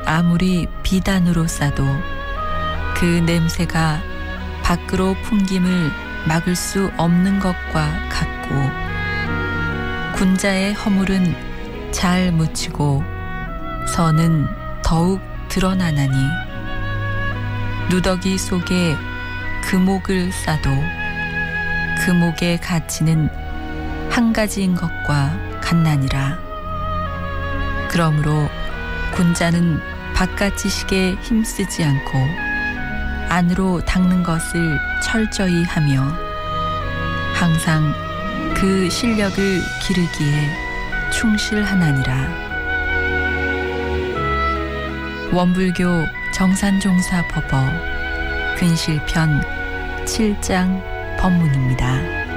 아무리 비단으로 싸도 그 냄새가 밖으로 풍김을 막을 수 없는 것과 같고, 군자의 허물은 잘 묻히고 선은 더욱 드러나나니, 누더기 속에 금옥을 싸도 그 목의 가치는 한 가지인 것과 같나니라. 그러므로 군자는 바깥지식에 힘쓰지 않고 안으로 닦는 것을 철저히 하며 항상 그 실력을 기르기에 충실하나니라. 원불교 정산종사법어 근실편 7장 법문입니다.